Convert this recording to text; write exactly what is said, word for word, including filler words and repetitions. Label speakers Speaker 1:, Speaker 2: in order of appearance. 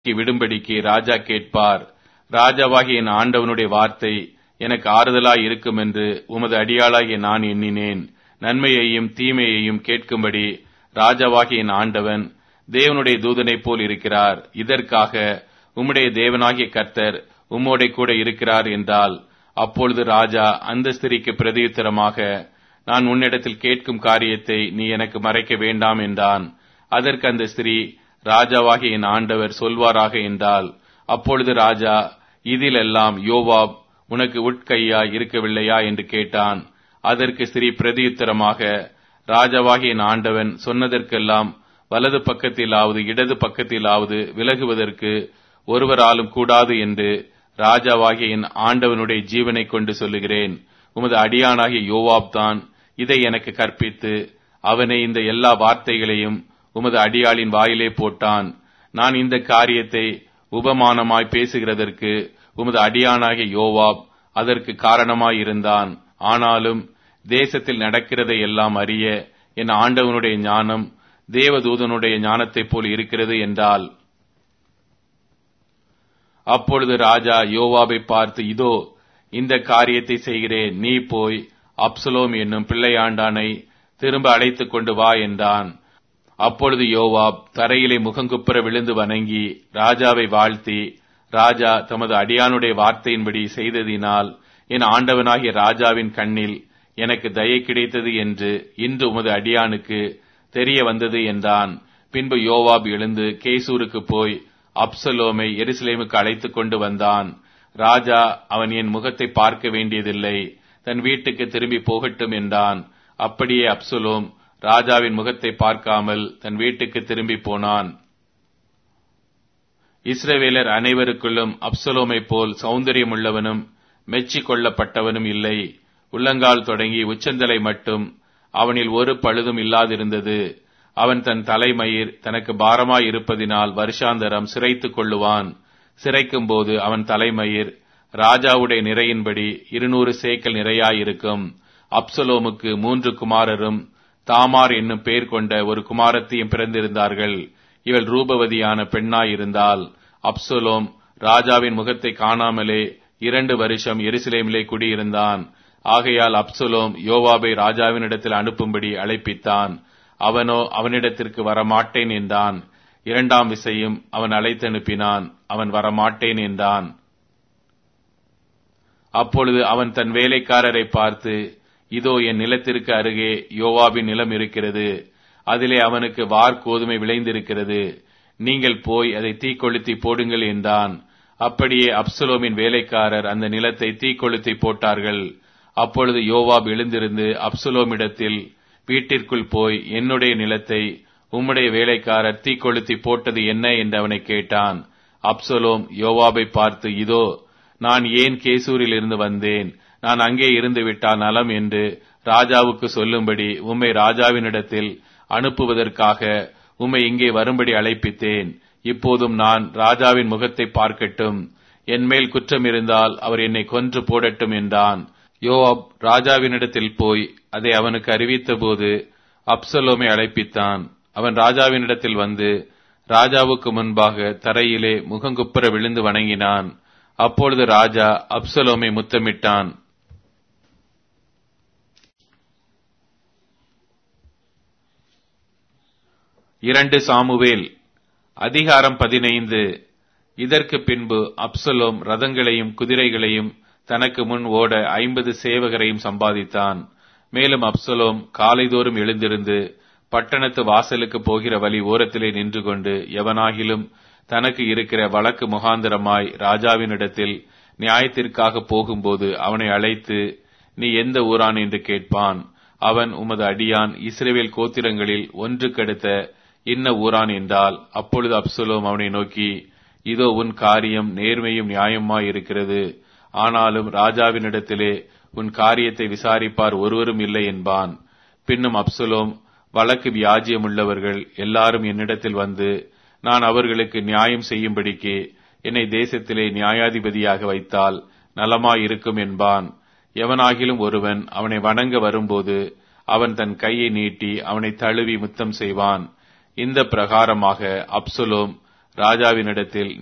Speaker 1: விடும்படிக்கு ராஜா கேட்பார். ராஜாவாகிய என் ஆண்டவனுடைய வார்த்தை எனக்கு ஆறுதலாய் இருக்கும் என்று உமது அடியாளாகிய நான் எண்ணினேன். நன்மையையும் தீமையையும் கேட்கும்படி ராஜாவாகிய என் ஆண்டவன் தேவனுடைய தூதனைப் போல் இருக்கிறார். இதற்காக உம்முடைய தேவனாகிய கர்த்தர் உம்மோடே கூட இருக்கிறார் என்றால், அப்பொழுது ராஜா அந்த ஸ்திரீக்கு பிரதியுத்தரமாக, நான் உன்னிடத்தில் கேட்கும் காரியத்தை நீ எனக்கு மறைக்க வேண்டாம் என்றான். அதற்கு அந்த ஸ்திரீ, ராஜாவாகிய என் ஆண்டவர் சொல்வாராக என்றால். அப்பொழுது ராஜா, இதிலெல்லாம் யோவாப் உனக்கு உட்கையா இருக்கவில்லையா என்று கேட்டான். அதற்கு ஸ்திரீ பிரதியுத்தரமாக, ராஜாவாகிய என் ஆண்டவன் சொன்னதற்கெல்லாம் வலது பக்கத்திலாவது இடது பக்கத்திலாவது விலகுவதற்கு ஒருவராலும் கூடாது என்று ராஜாவாகிய என் ஆண்டவனுடைய ஜீவனை கொண்டு சொல்லுகிறேன். உமது அடியானாகிய யோவாப் தான் இதை எனக்கு கற்பித்து அவனை இந்த எல்லா வார்த்தைகளையும் உமது அடியாளின் வாயிலே போட்டான். நான் இந்த காரியத்தை உபமானமாய் பேசுகிறதற்கு உமது அடியானாகிய யோவாப் அதற்கு காரணமாயிருந்தான். ஆனாலும் தேசத்தில் நடக்கிறதை எல்லாம் அறிய என் ஆண்டவனுடைய ஞானம் தேவதூதனுடைய ஞானத்தைப் போல் இருக்கிறது என்றால். அப்பொழுது ராஜா யோவாபை பார்த்து, இதோ இந்த காரியத்தை செய்கிறேன், நீ போய் அப்சலோம் என்னும் பிள்ளையாண்டானை திரும்ப அழைத்துக் கொண்டு வா என்றான். அப்பொழுது யோவாப் தரையிலே முகங்குப்புற விழுந்து வணங்கி ராஜாவை வாழ்த்தி, ராஜா தமது அடியானுடைய வார்த்தையின்படி செய்ததினால் என் ஆண்டவனாகிய ராஜாவின் கண்ணில் எனக்கு தயை கிடைத்தது என்று இன்று உமது அடியானுக்கு தெரிய வந்தது என்றான். பின்பு யோவாப் எழுந்து கேசூருக்கு போய் அப்சலோமை எருசலேமுக்கு அழைத்துக் கொண்டு வந்தான். ராஜா அவன் என் முகத்தை பார்க்க வேண்டியதில்லை, தன் வீட்டுக்கு திரும்பி போகட்டும் என்றான். அப்படியே அப்சலோம் ராஜாவின் முகத்தை பார்க்காமல் தன் வீட்டுக்கு திரும்பி போனான். இஸ்ரவேலர் அனைவருக்குள்ளும் அப்சலோமை போல் சௌந்தரியமுள்ளவனும் மெச்சிக் கொள்ளப்பட்டவனும் இல்லை. உள்ளங்கால் தொடங்கி உச்சந்தலை மட்டும் அவனில் ஒரு பழுதும் இல்லாதிருந்தது. அவன் தன் தலைமயிர் தனக்கு பாரமாய் இருப்பதினால் வருஷாந்தரம் சிரைத்துக் கொள்ளுவான். சிரைக்கும் போது அவன் தலைமயிர் ராஜாவுடைய நிறையின்படி இருநூறு சேக்கல் நிறையாயிருக்கும். அப்சலோமுக்கு மூன்று குமாரரும் தாமார் என்னும் பெயர் கொண்ட ஒரு குமாரத்தியும் பிறந்திருந்தார்கள். இவள் ரூபவதியான பெண்ணாயிருந்தாள். அப்சலோம் ராஜாவின் முகத்தை காணாமலே இரண்டு வருஷம் எருசலேமிலே குடியிருந்தான். ஆகையால் அப்சலோம் யோவாபை ராஜாவினிடத்தில் அனுப்பும்படி அழைப்பித்தான். அவனோ அவனிடத்திற்கு வரமாட்டேன் என்றான். இரண்டாம் விசையும் அவன் அழைத்தனுப்பினான். அவன் வரமாட்டேன் என்றான். அப்பொழுது அவன் தன் வேலைக்காரரை பார்த்து, இதோ என் நிலத்திற்கு அருகே யோவாபின் நிலம் இருக்கிறது, அதிலே அவனுக்கு வார் கோதுமை விளைந்திருக்கிறது, நீங்கள் போய் அதை தீக்கொளுத்தி போடுங்கள் என்றான். அப்படியே அப்சலோமின் வேலைக்காரர் அந்த நிலத்தை தீக்கொளுத்தி போட்டார்கள். அப்பொழுது யோவாப் எழுந்திருந்து அப்சலோமிடத்தில், வீட்டிற்குள் போய் என்னுடைய நிலத்தை உம்முடைய வேலைக்காரர் தீக்கொளுத்தி போட்டது என்ன என்று அவனை கேட்டான். அப்சலோம் யோவாபை பார்த்து, இதோ நான் ஏன் கேசூரில் இருந்து வந்தேன், நான் அங்கே இருந்து விட்டால் நலம் என்று ராஜாவுக்கு சொல்லும்படி உம்மை ராஜாவினிடத்தில் அனுப்புவதற்காக உம்மை இங்கே வரும்படி அழைப்பித்தேன். இப்போதும் நான் ராஜாவின் முகத்தை பார்க்கட்டும், என் மேல் குற்றம் இருந்தால் அவர் என்னை கொன்று போடட்டும் என்றான். யோவாப் ராஜாவினிடத்தில் போய் அதை அவனுக்கு அறிவித்த போது அப்சலோமை அழைப்பித்தான். அவன் ராஜாவினிடத்தில் வந்து ராஜாவுக்கு முன்பாக தரையிலே முகங்குப்புற விழுந்து வணங்கினான். அப்பொழுது ராஜா அப்சலோமை முத்தமிட்டான். இரண்டு சாமுவேல் அதிகாரம் பதினைந்து. இதற்கு பின்பு அப்சலோம் ரதங்களையும் குதிரைகளையும் தனக்கு முன் ஓட ஐம்பது சேவகரையும் சம்பாதித்தான். மேலும் அப்சலோம் காலைதோறும் எழுந்திருந்து பட்டணத்து வாசலுக்கு போகிற வழி ஓரத்திலே நின்று கொண்டு எவனாகிலும் தனக்கு இருக்கிற வழக்கு முகாந்திரமாய் ராஜாவினிடத்தில் நியாயத்திற்காக போகும்போது அவனை அழைத்து, நீ எந்த ஊரான் என்று கேட்பான். அவன், உமது அடியான் இஸ்ரவேல் கோத்திரங்களில் ஒன்று கெடுத்த இன்ன ஊரான் என்றால், அப்பொழுது அப்சலோம் அவனை நோக்கி, இதோ உன் காரியம் நேர்மையும் நியாயமாய் இருக்கிறது, ஆனாலும் ராஜாவினிடத்திலே உன் காரியத்தை விசாரிப்பார் ஒருவரும் இல்லை என்பான். பின்னும் அப்சலோம், வழக்கு வியாஜியமுள்ளவர்கள் எல்லாரும் என்னிடத்தில் வந்து நான் அவர்களுக்கு நியாயம் செய்யும்படிக்கு என்னை தேசத்திலே நியாயாதிபதியாக வைத்தால் நலமாயிருக்கும் என்பான். எவனாகிலும் ஒருவன் அவனை வணங்க வரும்போது அவன் தன் கையை நீட்டி அவனை தழுவி முத்தம் செய்வான். இந்த பிரகாரமாக அப்சலோம் ராஜாவினிடத்தில்